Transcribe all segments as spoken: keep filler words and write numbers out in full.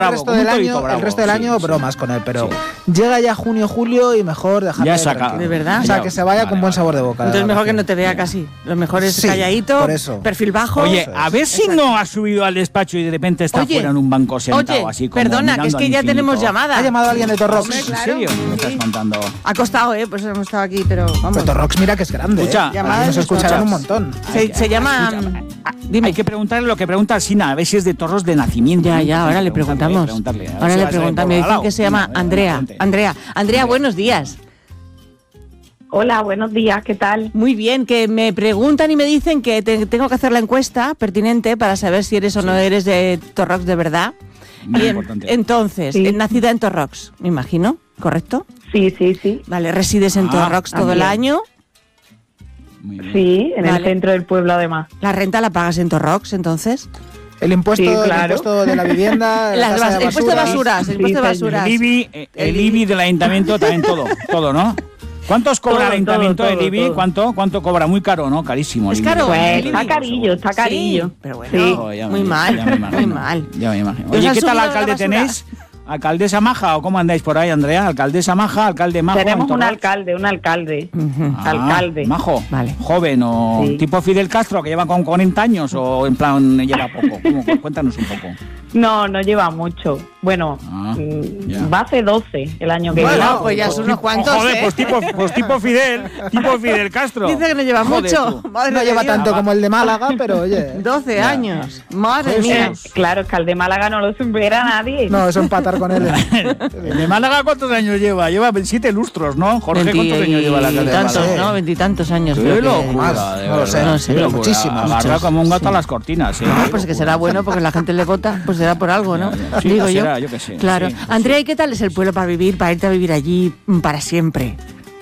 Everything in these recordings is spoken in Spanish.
el resto del año, bravo, el resto del sí, año sí. bromas con él, pero sí. llega ya junio, julio y mejor dejarlo ya saca. ¿De verdad? O sea, que se vaya vale, con buen vale. sabor de boca. Entonces mejor que no te vea casi. Lo mejor es sí, calladito, perfil bajo. Oye, a ver si Exacto. no ha subido al despacho y de repente está oye, fuera en un banco sentado oye, así como perdona, que es que ya infinito. tenemos llamada. Ha llamado a alguien de Torrox. Hombre, claro. ¿En serio? ¿Qué me estás contando? Ha costado, ¿eh? Pues hemos estado aquí, pero vamos. Pero Torrox mira que es grande, escucha, ¿eh? Nos escucharán un montón. Se, se llama... Dime. Hay que preguntarle lo que pregunta Sina, a ver si es de Torros de nacimiento. Ya, ya, ahora le preguntamos. Ahora le preguntamos. Me dicen que se llama Andrea. Andrea, Andrea, buenos días. Hola, buenos días, ¿qué tal? Muy bien, que me preguntan y me dicen que te, tengo que hacer la encuesta pertinente para saber si eres o no eres de Torrox de verdad. Muy y importante. En, entonces, sí. nacida en Torrox, me imagino, ¿correcto? Sí, sí, sí. Vale, ¿resides en ah, Torrox todo el año? Sí, en vale. el centro del pueblo además. ¿La renta la pagas en Torrox entonces? El impuesto, sí, claro. el impuesto de la vivienda, Las, la el impuesto de basuras, el impuesto de basuras. El I B I, el, el I B I del ayuntamiento también todo, todo, ¿no? ¿Cuántos cobra todo, el ayuntamiento del I B I? Todo. ¿Cuánto, ¿Cuánto cobra? Muy caro, ¿no? Carísimo. Es caro. Pues, está carillo, está carillo. Sí, pero bueno, sí. Oh, me, muy mal, ya me imagino, muy mal. Ya me imagino. Oye, ¿qué tal alcalde tenéis? ¿Alcaldesa maja o cómo andáis por ahí, Andrea? ¿Alcaldesa maja, alcalde majo? Tenemos un alcalde, un alcalde. Uh-huh. Ah, alcalde. ¿Majo? Vale. ¿Joven o sí. tipo Fidel Castro que lleva con cuarenta años o en plan lleva poco? ¿Cómo? Cuéntanos un poco. No, no lleva mucho. Bueno, ah, va a ser doce el año que viene. Bueno, pues ya son unos cuantos. Joder, ¿eh? pues, tipo, pues tipo Fidel, tipo Fidel Castro. Dice que no lleva Joder, mucho. Madre no lleva Dios. tanto como el de Málaga, pero oye. doce ya. años. Madre pues, mía. Eh, claro, es que el de Málaga no lo supera nadie. No, es empatar con él. ¿El de Málaga cuántos años lleva? Lleva siete lustros, ¿no? Jorge, ¿cuántos años lleva la alcalde de Málaga? Tantos, ¿no? Veintitantos años. Qué locura, de no lo sé, no sé, pero muchísimo. Agarra como un gato sí. a las cortinas. ¿eh? No, pues que será bueno porque la gente le vota, pues será por algo, ¿no? Ya, ya. Sí, Digo será, yo. yo que sé. Claro. Sí, Andrea, sí. ¿y qué tal es el pueblo para vivir, para irte a vivir allí para siempre?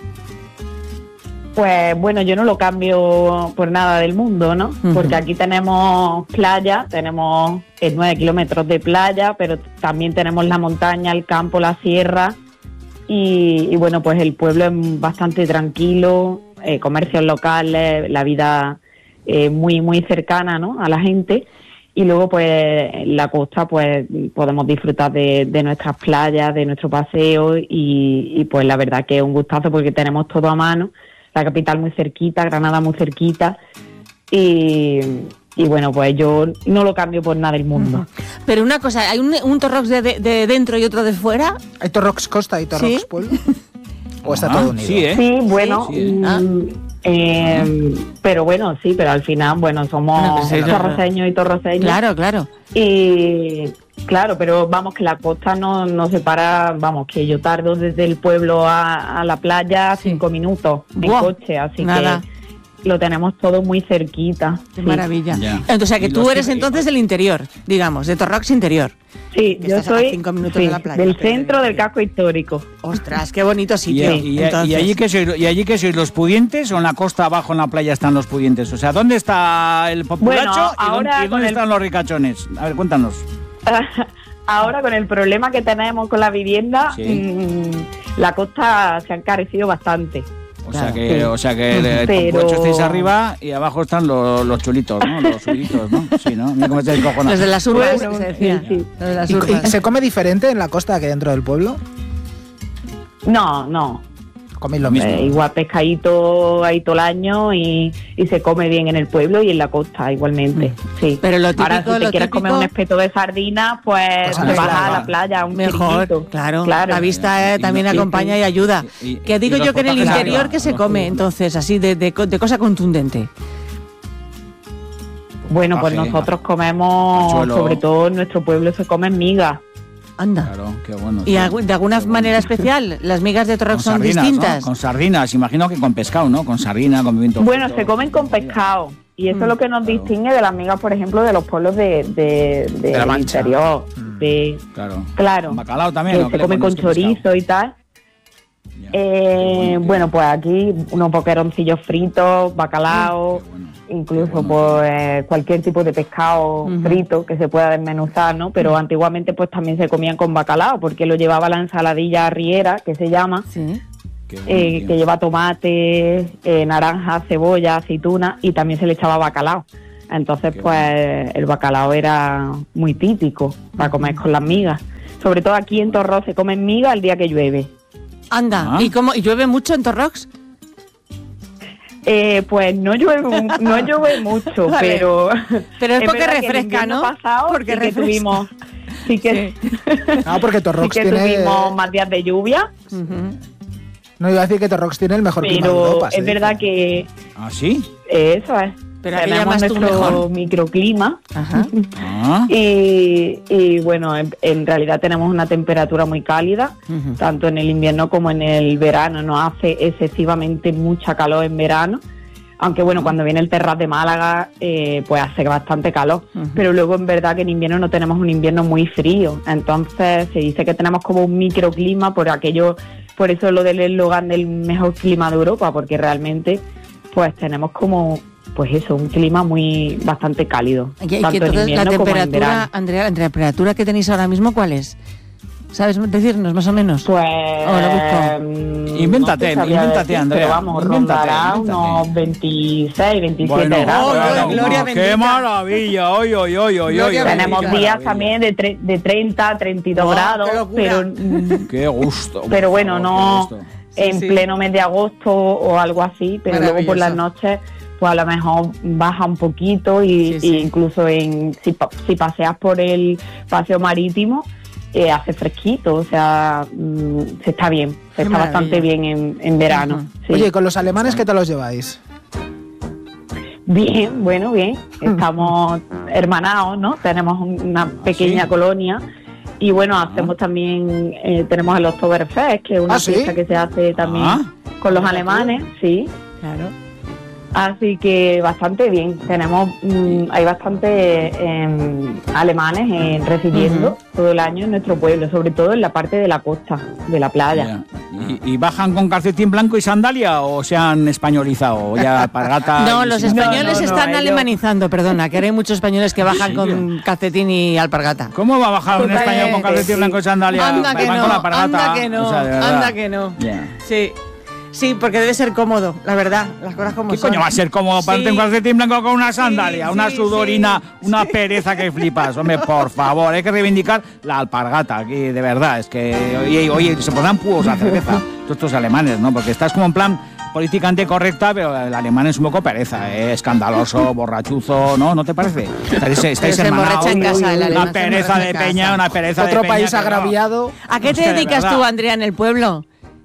Pues bueno, yo no lo cambio por nada del mundo, ¿no? Uh-huh. Porque aquí tenemos playa, tenemos eh, nueve kilómetros de playa, pero también tenemos la montaña, el campo, la sierra. Y, y bueno, pues el pueblo es bastante tranquilo, eh, comercios locales, la vida eh, muy, muy cercana, ¿no? A la gente. Y luego, pues, en la costa, pues, podemos disfrutar de, de nuestras playas, de nuestro paseo y, y, pues, la verdad que es un gustazo porque tenemos todo a mano. La capital muy cerquita, Granada muy cerquita y, y bueno, pues yo no lo cambio por nada del mundo. Pero una cosa, ¿hay un, un Torrox de, de, de dentro y otro de fuera? ¿Hay Torrox Costa y Torrox ¿Sí? Pueblo? ¿O está ah, todo unido? Sí, ¿eh? Sí, bueno, sí, sí. Ah. Eh, pero bueno, sí, pero al final, bueno, somos bueno, pues sí, torroceños y torroceños. Claro, claro. Y claro, pero vamos, que la costa no nos separa, vamos, que yo tardo desde el pueblo a, a la playa sí. cinco minutos en wow. coche, así Nada. que lo tenemos todo muy cerquita. Qué sí. maravilla. Ya. Entonces, o sea, que tú eres que... entonces del interior, digamos, de Torrox interior. Sí, yo soy cinco minutos sí, de la playa, del centro del casco histórico. Ostras, qué bonito sitio. ¿Y, y, y, allí que sois, ¿Y allí que sois los pudientes o en la costa abajo en la playa están los pudientes? O sea, ¿dónde está el populacho bueno, y dónde, y dónde están el... los ricachones? A ver, cuéntanos. Ahora con el problema que tenemos con la vivienda, sí. mmm, la costa se ha encarecido bastante. O sea que, sí. o sea que el Pero... estáis arriba y abajo están los, los chulitos, ¿no? Los subitos, ¿no? Sí, ¿no? Mira cómo estáis cojonados. Los de las urbas, bueno, se decía. Sí, sí. Los de las ¿Y, urbas. ¿Y se come diferente en la costa que dentro del pueblo? No, no. Coméis lo mismo. Eh, igual pescadito ahí todo el año y, y se come bien en el pueblo y en la costa igualmente, mm. sí. Pero lo típico, ahora si te lo quieres típico... comer un espeto de sardina, pues, pues te vas a la playa, un mejor, claro, claro. La vista eh, también y, acompaña y, y ayuda. Y, y, que digo yo que en el interior arriba, que se come, entonces, así de, de, de cosa contundente. Bueno, pues nosotros comemos, sobre todo en nuestro pueblo se comen migas. Anda. Claro, qué bueno. ¿Y sí, de alguna manera bueno. especial? ¿Las migas de Torrox son sardinas, distintas? ¿no? Con sardinas, imagino que con pescado, ¿no? Con sardina, con pimiento. Bueno, frito, se comen con pescado. Y eso mm. es lo que nos claro. distingue de las migas, por ejemplo, de los pueblos de, de, de, de la Mancha. Interior. Mm. De, claro. Claro. Bacalao también. Que se come con chorizo pescado? Y tal. Ya, eh, bueno, bueno, pues aquí unos boqueroncillos fritos, bacalao, bueno, incluso bueno. pues eh, cualquier tipo de pescado uh-huh. frito que se pueda desmenuzar, ¿no? Pero uh-huh. antiguamente pues también se comían con bacalao, porque lo llevaba la ensaladilla arriera, que se llama, sí. eh, que lleva tomate, eh, naranja, cebolla, aceituna y también se le echaba bacalao. Entonces, pues el bacalao era muy típico para comer con las migas. Sobre todo aquí en Torrox se comen migas el día que llueve. Anda, ah. ¿y cómo y llueve mucho en Torrox? Eh, pues no llueve, no llueve mucho, vale. pero... Pero es, es porque refresca, ¿no? Pasado, porque sí que tuvimos... Sí que, sí. No, porque Torrox sí que tiene... tuvimos más días de lluvia. Uh-huh. No, iba a decir que Torrox tiene el mejor pero clima de Europa. es verdad dice. que... ¿Ah, sí? Eso es. Pero tenemos nuestro mejor. microclima. Ajá. Ah. y, y bueno, en, en realidad tenemos una temperatura muy cálida, uh-huh. tanto en el invierno como en el verano. No hace excesivamente mucha calor en verano. Aunque bueno, cuando viene el Terrat de Málaga, eh, pues hace bastante calor. Uh-huh. Pero luego en verdad que en invierno no tenemos un invierno muy frío. Entonces se dice que tenemos como un microclima por aquello, por eso lo del eslogan del mejor clima de Europa, porque realmente pues tenemos como, pues eso, un clima muy bastante cálido. Y, y tanto que entonces en invierno la temperatura, Andrea, la temperatura que tenéis ahora mismo, ¿cuál es? ¿Sabes decirnos más o menos? Pues... Oh, lo busco. Invéntate, no invéntate, decir, Andrea. Pero vamos, rondará unos veintiséis, veintisiete bueno, grados. Oh, oh, Gloria ¡qué maravilla! Hoy, hoy, hoy, hoy, hoy. Tenemos días maravilla. también de, tre- de treinta, treinta y dos oh, grados, pero... ¡Qué gusto! Pero bueno, favor, no sí, en sí. pleno mes de agosto o algo así, pero luego por las noches... pues a lo mejor baja un poquito y, sí, sí. y incluso en si, si paseas por el paseo marítimo, Eh, hace fresquito, o sea, mmm, se está bien, se está maravilla. bastante bien en, en verano. Uh-huh. Sí. Oye, ¿con los alemanes qué tal los lleváis? Bien, bueno, bien, estamos hermanados, ¿no? Tenemos una pequeña ¿sí? colonia y bueno, hacemos ah. también, eh, tenemos el Oktoberfest, que es una ¿Ah, sí? fiesta que se hace también ah. con los alemanes, sí. Claro. Así que bastante bien. Tenemos, mmm, hay bastante eh, alemanes eh, residiendo uh-huh. todo el año en nuestro pueblo, sobre todo en la parte de la costa, de la playa. ¿Y, y bajan con calcetín blanco y sandalia o se han españolizado? Ya alpargata. No, los españoles no, no, no, están ellos... alemanizando, perdona, que ahora hay muchos españoles que bajan ¿sí? con calcetín y alpargata. ¿Cómo va a bajar un español con calcetín sí. blanco y sandalia? Anda que no, con anda que no, o sea, anda que no. Yeah. Sí. Sí, porque debe ser cómodo, la verdad, las cosas como ¿Qué son. coño va a ser cómodo para sí. un calcetín blanco con una sandalia? Sí, una sí, sudorina, sí. una pereza que flipas. Hombre, por favor, hay que reivindicar la alpargata aquí, de verdad. Es que, oye, oye se pondrán puros a cerveza, todos estos alemanes, ¿no? Porque estás como en plan políticamente correcta, pero el alemán es un poco pereza, ¿eh? Escandaloso, borrachuzo, ¿no? ¿No te parece? Estáis, estáis hermanados, en casa, el una pereza de peña, una pereza Otro de peña. Otro país agraviado. No. ¿A qué te dedicas tú, Andrea, en el pueblo?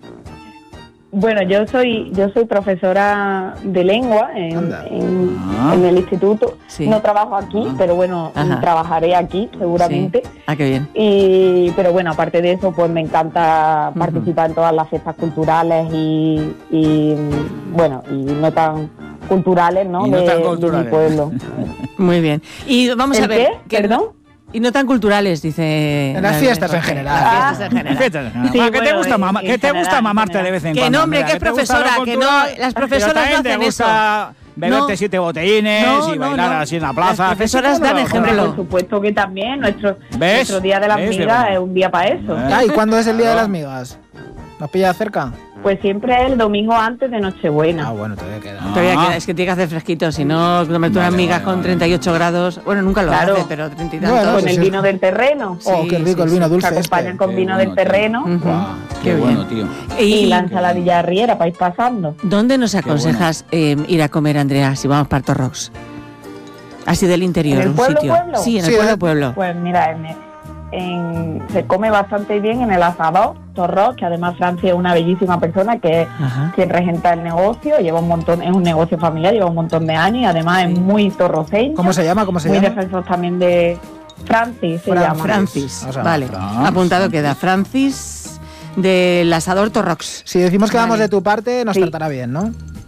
Bueno, yo soy yo soy profesora de lengua en, en, ah. en el instituto. Sí. No trabajo aquí, ah. pero bueno, Ajá. trabajaré aquí seguramente. Sí. Ah, qué bien. Y pero bueno, aparte de eso, pues me encanta uh-huh. participar en todas las fiestas culturales y, y bueno, y no tan culturales, ¿no? Y no de, tan culturales. de mi pueblo. Muy bien. Y vamos ¿El a ver. ¿Qué? ¿Perdón? Y no tan culturales, dice. En las fiestas en general. Ah, fiestas en general. Fiestas en general. Sí, ah, ¿qué, bueno, te gusta, mamá? ¿Qué te gusta mamarte de vez en que cuando? Que no, hombre, que es profesora, que no. Las profesoras no hacen te gusta eso. Beberte no. siete botellines no, y bailar no, no. así en la plaza. Las profesoras dan ejemplo. Por supuesto que también. Nuestro, ¿Ves? nuestro Día de las ¿ves? Migas es un día para eso. Ah, ¿y cuándo es el Día de las Migas? ¿Nos pilla cerca? Pues siempre es el domingo antes de Nochebuena. Ah, bueno, todavía queda. Ah. Todavía queda, es que tiene que hacer fresquito, si no, comerte unas migas vale, con treinta y ocho vale. grados. Bueno, nunca lo claro. hace, pero treinta y tantos. Bueno, con el vino del terreno. Oh, sí, qué rico, sí, el vino dulce. Se acompañan este. con qué vino bueno, del terreno. Uh-huh. Wow, qué, qué bueno, tío. Y, y la ensaladilla arriera para ir pasando. ¿Dónde nos aconsejas bueno. eh, ir a comer, Andrea, si vamos para Torrox? Así del interior, ¿En el un pueblo, sitio. pueblo? Sí, en el sí, pueblo, ¿eh? pueblo. Pues mira, en, en, se come bastante bien en el asador Torrox, que además Francia es una bellísima persona que es quien regenta el negocio, lleva un montón, es un negocio familiar, lleva un montón de años y además sí. es muy torroceño. ¿Cómo se llama? ¿Cómo se muy llama? Muy defensor también de Francis, se Fran- llama. Francis, o sea, vale. Francis. Apuntado queda, Francis del asador Torrox. Si decimos que vale. vamos de tu parte, nos sí. tratará bien, ¿no?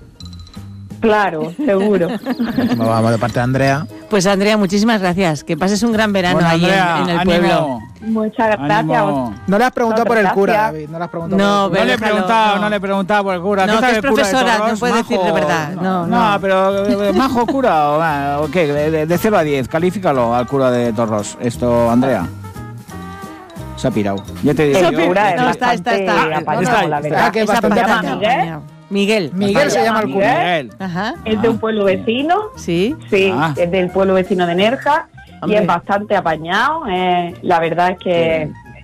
Claro, seguro. Vamos de parte de Andrea. Pues Andrea, muchísimas gracias. Que pases un gran verano bueno, ahí Andrea, en, en el ánimo. pueblo. Muchas gracias. Ánimo. No le has preguntado no, por el gracias. cura, David. No le has preguntado no, por el cura. No le he preguntado, no. no le he preguntado por el cura. No, ¿Qué que tal es el cura profesora, de Torrox? no puede ¿Majo? decir de verdad. No, no. no pero ¿majo cura o, o qué? De, de cero a diez, califícalo al cura de Torrox. Esto, Andrea. Se ha pirado. Ya te digo. El cura es no, está, está, está. apañado, está, la está, verdad. Ah, que es Esa bastante patata, apañado. Miguel, Miguel. Miguel se llama el cura. Miguel. Ajá. Es de un pueblo vecino. Sí. Sí, Ah. es del pueblo vecino de Nerja. Hombre. Y es bastante apañado. Eh, la verdad es que